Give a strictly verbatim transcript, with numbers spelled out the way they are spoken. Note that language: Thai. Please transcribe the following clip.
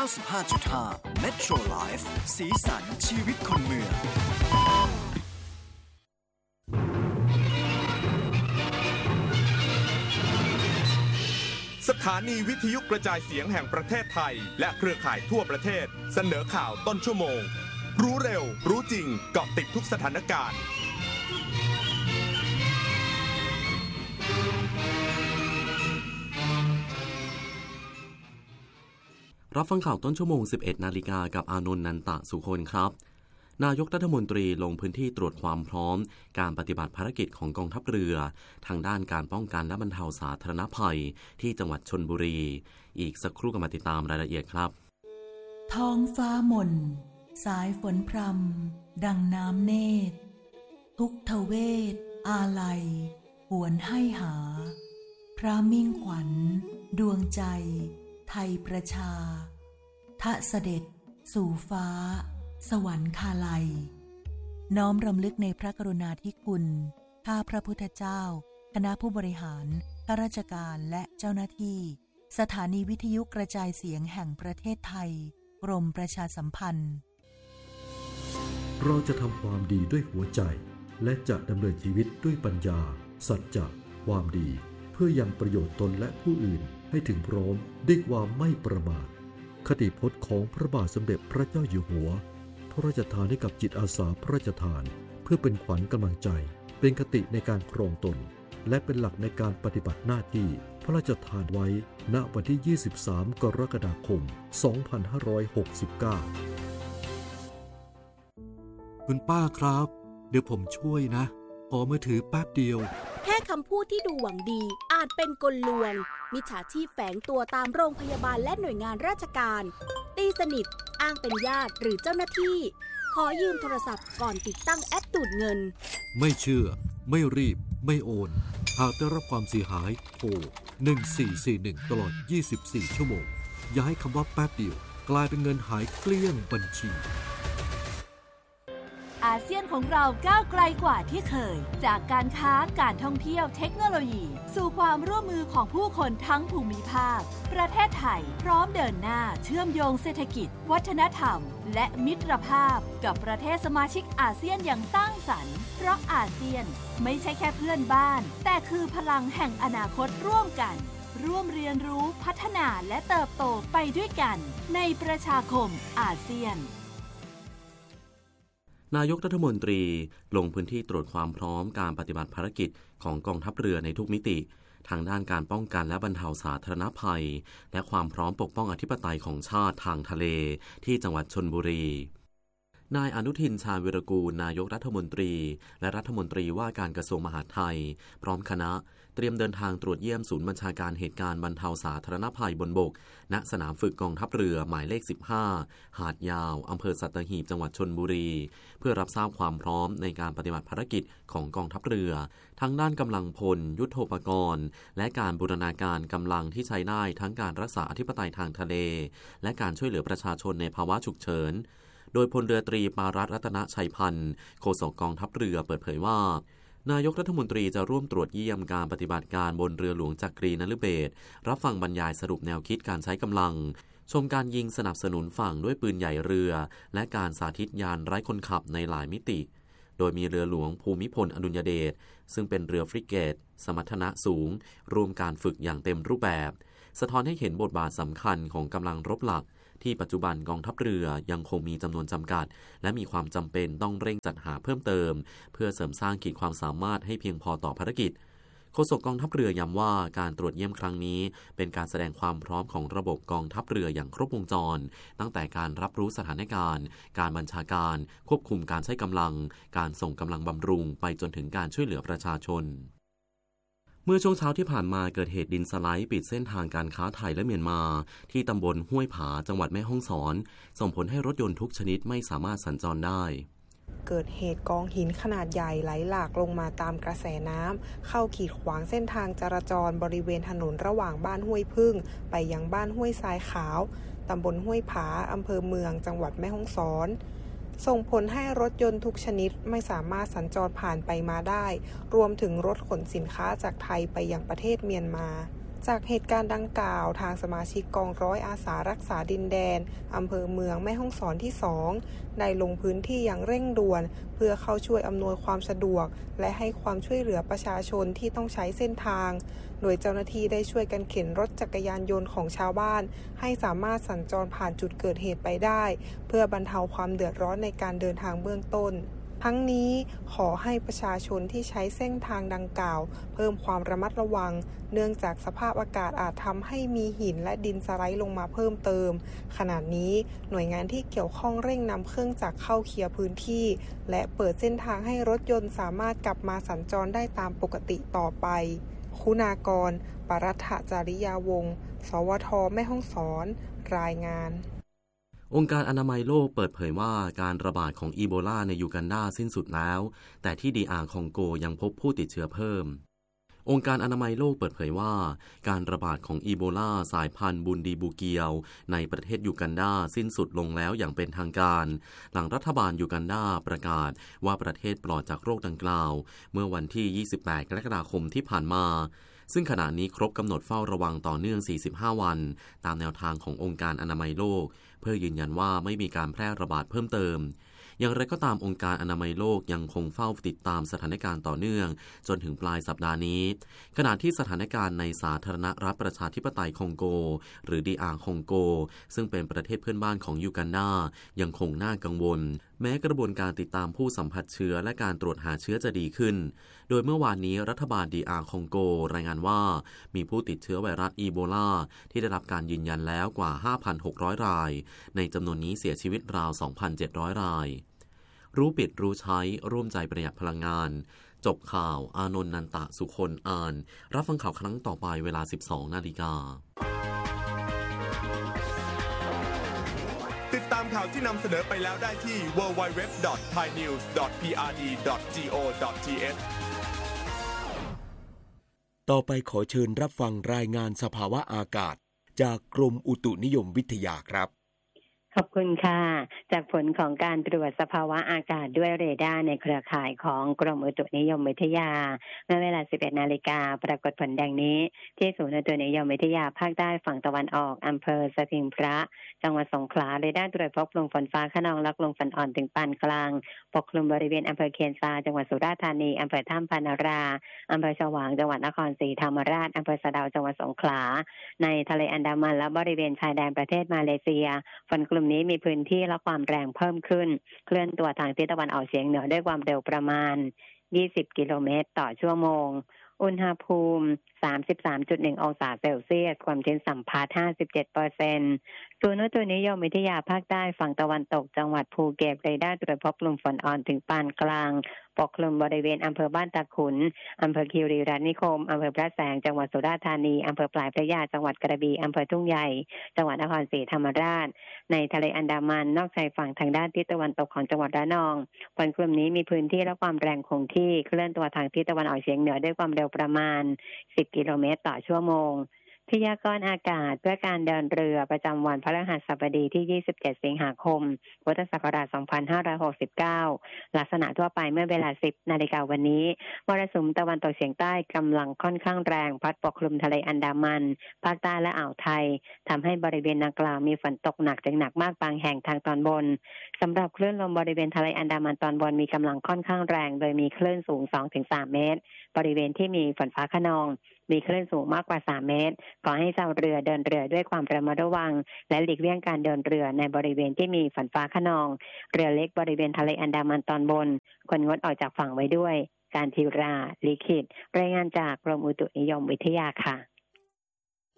าสิบห้าจุดห้า Metro Life สีสันชีวิตคนเมืองสถานีวิทยุกระจายเสียงแห่งประเทศไทยและเครือข่ายทั่วประเทศเสนอข่าวต้นชั่วโมงรู้เร็วรู้จริงเกาะติดทุกสถานการณ์รับฟังข่าวต้นชั่วโมง สิบเอ็ดนาฬิกากับอานนท์ นันตะสุคนครับนายกรัฐมนตรีลงพื้นที่ตรวจความพร้อมการปฏิบัติภารกิจของกองทัพเรือทางด้านการป้องกันและบรรเทาสาธารณภัยที่จังหวัดชลบุรีอีกสักครู่ก็มาติดตามรายละเอียดครับท้องฟ้าหม่นสายฝนพรำดังน้ำเนตรทุกทเวทอาลัยหวนให้หาพระมิ่งขวัญดวงใจไทยประชาทะเสด็จสู่ฟ้าสวรรคาลัยน้อมรำลึกในพระกรุณาธิคุณข้าพระพุทธเจ้าคณะผู้บริหารข้าราชการและเจ้าหน้าที่สถานีวิทยุกระจายเสียงแห่งประเทศไทยกรมประชาสัมพันธ์เราจะทำความดีด้วยหัวใจและจะดำเนินชีวิตด้วยปัญญาสัจจะความดีเพื่อยังประโยชน์ตนและผู้อื่นให้ถึงพร้อมด้วยความไม่ประมาทคติพจน์ของพระบาทสมเด็จพระเจ้าอยู่หัวพระราชทานให้กับจิตอาสาพระราชทานเพื่อเป็นขวัญกำลังใจเป็นคติในการครองตนและเป็นหลักในการปฏิบัติหน้าที่พระราชทานไว้ณวันที่ยี่สิบสามกรกฎาคมสองพันห้าร้อยหกสิบเก้าคุณป้าครับเดี๋ยวผมช่วยนะขอมือถือแป๊บเดียวแค่คำพูดที่ดูหวังดีอาจเป็นกลลวงมิจฉาชีพแฝงตัวตามโรงพยาบาลและหน่วยงานราชการตีสนิทอ้างเป็นญาติหรือเจ้าหน้าที่ขอยืมโทรศัพท์ก่อนติดตั้งแอปดูดเงินไม่เชื่อไม่รีบไม่โอนหากได้รับความเสียหายโทรหนึ่งสี่สี่หนึ่งตลอดยี่สิบสี่ชั่วโมงอย่าให้คำว่าแป๊บเดียวกลายเป็นเงินหายเกลี้ยงบัญชีอาเซียนของเราก้าวไกลกว่าที่เคยจากการค้าการท่องเที่ยวเทคโนโลยีสู่ความร่วมมือของผู้คนทั้งภูมิภาคประเทศไทยพร้อมเดินหน้าเชื่อมโยงเศรษฐกิจวัฒนธรรมและมิตรภาพกับประเทศสมาชิกอาเซียนอย่างสร้างสรรค์เพราะอาเซียนไม่ใช่แค่เพื่อนบ้านแต่คือพลังแห่งอนาคตร่วมกันร่วมเรียนรู้พัฒนาและเติบโตไปด้วยกันในประชาคมอาเซียนนายกรัฐมนตรีลงพื้นที่ตรวจความพร้อมการปฏิบัติภารกิจของกองทัพเรือในทุกมิติทางด้านการป้องกันและบรรเทาสาธารณภัยและความพร้อมปกป้องอธิปไตยของชาติทางทะเลที่จังหวัดชลบุรีนายอนุทินชาญวิรากูลนายกรัฐมนตรีและรัฐมนตรีว่าการกระทรวงมหาดไทยพร้อมคณะเตรียมเดินทางตรวจเยี่ยมศูนย์บัญชาการเหตุการณ์บรรเทาสาธารณภัยบนบกณสนามฝึกกองทัพเรือหมายเลขสิบห้าหาดยาวอำเภอสัตหีบจังหวัดชลบุรีเพื่อรับทราบความพร้อมในการปฏิบัติภารกิจของกองทัพเรือทั้งด้านกำลังพลยุทโธปกรณ์และการบูรณาการกำลังที่ใช้ได้ทั้งการรักษาอธิปไตยทางทะเลและการช่วยเหลือประชาชนในภาวะฉุกเฉินโดยพลเรือตรีปารัตน์รัตนชัยพันธ์โฆษกกองทัพเรือเปิดเผยว่านายกรัฐมนตรีจะร่วมตรวจเยี่ยมการปฏิบัติการบนเรือหลวงจักรีนฤเบศรรับฟังบรรยายสรุปแนวคิดการใช้กำลังชมการยิงสนับสนุนฝั่งด้วยปืนใหญ่เรือและการสาธิตยานไร้คนขับในหลายมิติโดยมีเรือหลวงภูมิพลอดุลยเดชซึ่งเป็นเรือฟริเกตสมรรถนะสูงรวมการฝึกอย่างเต็มรูปแบบสะท้อนให้เห็นบทบาทสำคัญของกำลังรบหลักที่ปัจจุบันกองทัพเรือยังคงมีจำนวนจำกัดและมีความจำเป็นต้องเร่งจัดหาเพิ่มเติมเพื่อเสริมสร้างขีดความสามารถให้เพียงพอต่อภารกิจโฆษกกองทัพเรือย้ำว่าการตรวจเยี่ยมครั้งนี้เป็นการแสดงความพร้อมของระบบกองทัพเรืออย่างครบวงจรตั้งแต่การรับรู้สถานการณ์การบัญชาการควบคุมการใช้กำลังการส่งกำลังบำรุงไปจนถึงการช่วยเหลือประชาชนเมื่อช่วงเช้าที่ผ่านมาเกิดเหตุดินสไลด์ปิดเส้นทางการค้าไทยและเมียนมาที่ตำบลห้วยผาจังหวัดแม่ฮ่องสอนส่งผลให้รถยนต์ทุกชนิดไม่สามารถสัญจรได้เกิดเหตุกองหินขนาดใหญ่ไหลหลากลงมาตามกระแสน้ำเข้าขีดขวางเส้นทางจราจรบริเวณถนนระหว่างบ้านห้วยพึ่งไปยังบ้านห้วยทรายขาวตำบลห้วยผาอำเภอเมืองจังหวัดแม่ฮ่องสอนส่งผลให้รถยนต์ทุกชนิดไม่สามารถสัญจรผ่านไปมาได้รวมถึงรถขนสินค้าจากไทยไปยังประเทศเมียนมาจากเหตุการณ์ดังกล่าวทางสมาชิกกองร้อยอาสารักษาดินแดนอำเภอเมืองแม่ฮ่องสอนที่สองได้ลงพื้นที่อย่างเร่งด่วนเพื่อเข้าช่วยอำนวยความสะดวกและให้ความช่วยเหลือประชาชนที่ต้องใช้เส้นทางโดยเจ้าหน้าที่ได้ช่วยกันเข็นรถจักรยานยนต์ของชาวบ้านให้สามารถสัญจรผ่านจุดเกิดเหตุไปได้เพื่อบรรเทาความเดือดร้อนในการเดินทางเบื้องต้นทั้งนี้ขอให้ประชาชนที่ใช้เส้นทางดังกล่าวเพิ่มความระมัดระวังเนื่องจากสภาพอากาศอาจทำให้มีหินและดินสไลด์ลงมาเพิ่มเติมขณะนี้หน่วยงานที่เกี่ยวข้องเร่งนำเครื่องจักรเข้าเคลียร์พื้นที่และเปิดเส้นทางให้รถยนต์สามารถกลับมาสัญจรได้ตามปกติต่อไปคุณากร ปรัฐจาริยาวงศ์ สวท แม่ฮ่องสอน รายงานองค์การอนามัยโลกเปิดเผยว่าการระบาดของอีโบลาในยูกันดาสิ้นสุดแล้วแต่ที่ดีอาร์คองโกยังพบผู้ติดเชื้อเพิ่มองค์การอนามัยโลกเปิดเผยว่าการระบาดของอีโบลาสายพันธุ์บุนดีบูเกียวในประเทศยูกันดาสิ้นสุดลงแล้วอย่างเป็นทางการหลังรัฐบาลยูกันดาประกาศว่าประเทศปลอดจากโรคดังกล่าวเมื่อวันที่ยี่สิบแปดกรกฎาคมที่ผ่านมาซึ่งขณะนี้ครบกำหนดเฝ้าระวังต่อเนื่องสี่สิบห้าวันตามแนวทางขององค์การอนามัยโลกเพื่อยืนยันว่าไม่มีการแพร่ระบาดเพิ่มเติมอย่างไรก็ตามองค์การอนามัยโลกยังคงเฝ้าติดตามสถานการณ์ต่อเนื่องจนถึงปลายสัปดาห์นี้ขณะที่สถานการณ์ในสาธารณรัฐประชาธิปไตยคองโกหรือ ดี อาร์ คองโกซึ่งเป็นประเทศเพื่อนบ้านของยูกันดายังคงน่ากังวลแม้กระบวนการติดตามผู้สัมผัสเชื้อและการตรวจหาเชื้อจะดีขึ้นโดยเมื่อวานนี้รัฐบาล ดี อาร์ คองโกรายงานว่ามีผู้ติดเชื้อไวรัสอีโบลาที่ได้รับการยืนยันแล้วกว่า ห้าพันหกร้อย รายในจำนวนนี้เสียชีวิตราว สองพันเจ็ดร้อย รายรู้ปิดรู้ใช้ร่วมใจประหยัดพลังงานจบข่าวอานนท์นันตะสุคนอ่านรับฟังข่าวครั้งต่อไปเวลา สิบสองนาฬิกาติดตามข่าวที่นำเสนอไปแล้วได้ที่ ดับเบิลยู ดับเบิลยู ดับเบิลยู ดอท ไทยนิวส์ ดอท พี อาร์ ดี ดอท จี โอ ดอท ที เอชต่อไปขอเชิญรับฟังรายงานสภาวะอากาศจากกรมอุตุนิยมวิทยาครับขอบคุณค่ะจากผลของการตรวจสภาวะอากาศด้วยเรดาร์ในเครือข่ายของกรมอุตุนิยมวิทยาเมื่อเวลา สิบเอ็ดนาฬิกาปรากฏผลดังนี้ที่ศูนย์อุตุนิยมวิทยาภาคใต้ฝั่งตะวันออกอำเภอสถิงพระจังหวัดสงขลาเรดาร์ตรวจพบลมฝนฟ้าคะนองและลมฝนอ่อนถึงปานกลางปกคลุมบริเวณอำเภอเคียนซาจังหวัดสุราษฎร์ธานีอำเภอถ้ำพานาราอำเภอฉวางจังหวัดนครศรีธรรมราชอำเภอสะเดาจังหวัดสงขลาในทะเลอันดามันและบริเวณชายแดนประเทศมาเลเซียฝนกลุ่มนี้มีพื้นที่และความแรงเพิ่มขึ้นเคลื่อนตัวทางทิศตะวันออกเฉียงเหนือด้วยความเร็วประมาณยี่สิบกิโลเมตรต่อชั่วโมงอุณหภูมิ สามสิบสามจุดหนึ่ง องศาเซลเซียสความชื้นสัมพัทธ์ ห้าสิบเจ็ดเปอร์เซ็นต์ ศูนย์อุตุนิยมวิทยาภาคใต้ฝั่งตะวันตกจังหวัดภูเก็ตเรดาร์ตรวจพบลมฝนอ่อนถึงปานกลางปกคลุมบริเวณอำเภอบ้านตาขุนอำเภอคีรีรัตน์นิคมอำเภอพระแสงจังหวัดสุราษฎร์ธานีอำเภอปลายพระยาจังหวัดกระบี่อำเภอทุ่งใหญ่จังหวัดนครศรีธรรมราชในทะเลอันดามันนอกชายฝั่งทางด้านทิศตะวันตกของจังหวัดระนองฝนกลุ่มนี้มีพื้นที่และความแรงคงที่เคลื่อนตัวทางทิศตะวันออกเฉียงเหนือด้วยความเร็วประมาณสิบกิโลเมตรต่อชั่วโมงพยากรณ์อากาศเพื่อการเดินเรือประจำวันพฤหัสบดีที่ยี่สิบเจ็ดสิงหาคมพุทธศักราชสองพันห้าร้อยหกสิบเก้าลักษณะทั่วไปเมื่อเวลา สิบนาฬิกาวันนี้มรสุมตะวันตกเฉียงใต้กำลังค่อนข้างแรงพัดปกคลุมทะเลอันดามันภาคใต้และอ่าวไทยทำให้บริเวณดังกล่าวมีฝนตกหนักถึงหนักมากบางแห่งทางตอนบนสำหรับคลื่นลมบริเวณทะเลอันดามันตอนบนมีกำลังค่อนข้างแรงโดยมีคลื่นสูง สองถึงสาม เมตรบริเวณที่มีฝนฟ้าคะนองมีคลื่นสูงมากกว่าสามเมตรขอให้ชาวเรือเดินเรือด้วยความระมัดระวังและหลีกเลี่ยงการเดินเรือในบริเวณที่มีฝนฟ้าคะนองเรือเล็กบริเวณทะเลอันดามันตอนบนควรงดออกจากฝั่งไว้ด้วยการทีราลิขิตรายงานจากกรมอุตุนิยมวิทยาค่ะ